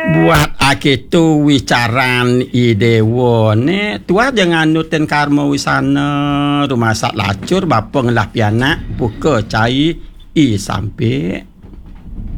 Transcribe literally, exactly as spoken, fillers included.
Buat ake tu wicaran idewo ne tua jangan nuten karma wisana rumah sak lacur bapa ngelah pianak buka cai i sampai